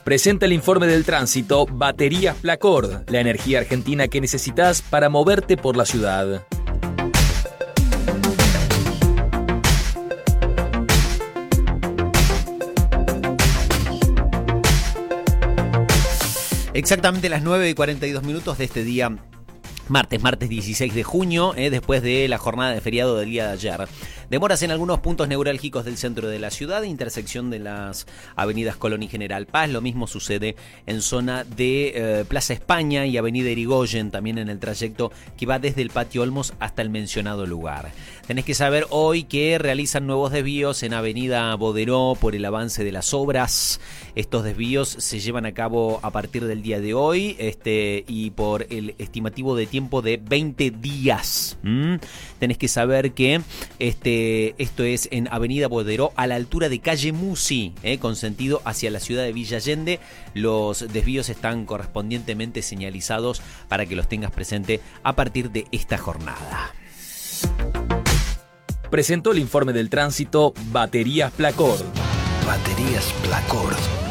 Presenta el informe del tránsito Baterías Placord, la energía argentina que necesitas para moverte por la ciudad. Exactamente las 9:42 de este día, martes 16 de junio, después de la jornada de feriado del día de ayer. Demoras en algunos puntos neurálgicos del centro de la ciudad, intersección de las avenidas Colón y General Paz. Lo mismo sucede en zona de Plaza España y Avenida Irigoyen, también en el trayecto que va desde el Patio Olmos hasta el mencionado lugar. Tenés que saber hoy que realizan nuevos desvíos en Avenida Boderó por el avance de las obras. Estos desvíos se llevan a cabo a partir del día de hoy y por el estimativo de tiempo de 20 días. Tenés que saber que esto es en Avenida Boderó a la altura de calle Musi, con sentido hacia la ciudad de Villa Allende. Los desvíos están correspondientemente señalizados para que los tengas presente a partir de esta jornada. Presentó el informe del tránsito Baterías Placord. Baterías Placord.